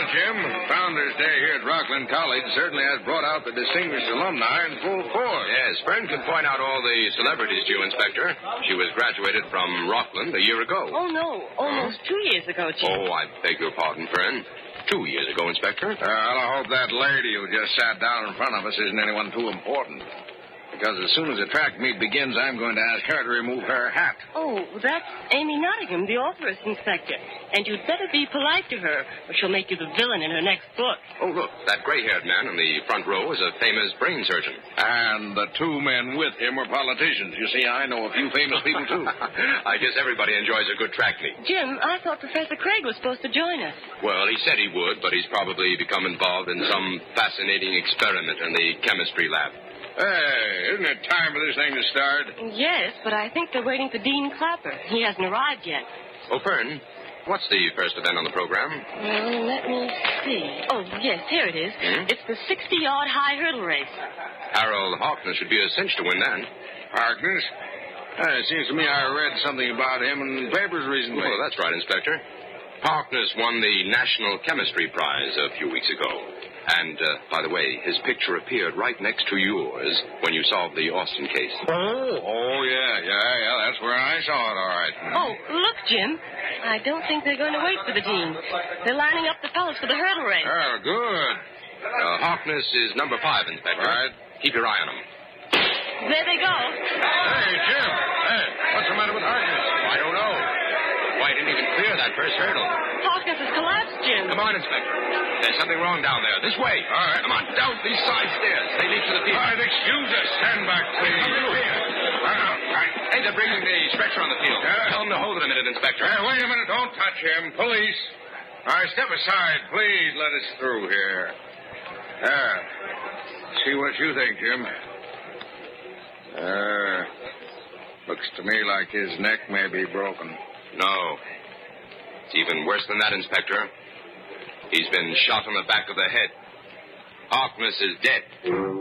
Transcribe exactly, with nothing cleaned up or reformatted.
Jim. Founders Day here at Rockland College certainly has brought out the distinguished alumni in full force. Yes, Fern can point out all the celebrities to you, Inspector. She was graduated from Rockland a year ago. Oh, no. Almost huh? two years ago, Jim. Oh, I beg your pardon, Fern. Two years ago, Inspector. Well, I hope that lady who just sat down in front of us isn't anyone too important. Because as soon as the track meet begins, I'm going to ask her to remove her hat. Oh, that's Amy Nottingham, the authoress, Inspector. And you'd better be polite to her, or she'll make you the villain in her next book. Oh, look, that gray-haired man in the front row is a famous brain surgeon. And the two men with him are politicians. You see, I know a few famous people, too. I guess everybody enjoys a good track meet. Jim, I thought Professor Craig was supposed to join us. Well, he said he would, but he's probably become involved in some fascinating experiment in the chemistry lab. Hey, isn't it time for this thing to start? Yes, but I think they're waiting for Dean Clapper. He hasn't arrived yet. Oh, Fern, what's the first event on the program? Well, let me see. Oh, yes, here it is. Hmm? It's the sixty-yard high hurdle race. Harold Harkness should be a cinch to win that. Harkness? Uh, it seems to me I read something about him in the papers recently. Well, that's right, Inspector. Harkness won the National Chemistry Prize a few weeks ago. And, uh, by the way, his picture appeared right next to yours when you solved the Austin case. Oh, oh, yeah, yeah, yeah, that's where I saw it, all right. Oh, look, Jim. I don't think they're going to wait for the dean. They're lining up the fellows for the hurdle race. Oh, good. Uh, Harkness is number five, Inspector. Right. Keep your eye on him. There they go. Hey, Jim. Hey, what's the matter with Harkness? I don't know. Why, he didn't even clear that first hurdle. Harkness has collapsed, Jim. Come on, Inspector. There's something wrong down there. This way. All right. Come on, down these side stairs. They lead to the field. All right, excuse us. Stand back, please. Come through here. Uh, right. Hey, they're bringing the stretcher on the field. Yeah. Tell them to hold it a minute, Inspector. Hey, wait a minute. Don't touch him. Police. All right, step aside. Please let us through here. Yeah. See what you think, Jim. Uh, looks to me like his neck may be broken. No. It's even worse than that, Inspector. He's been shot in the back of the head. Harkness is dead.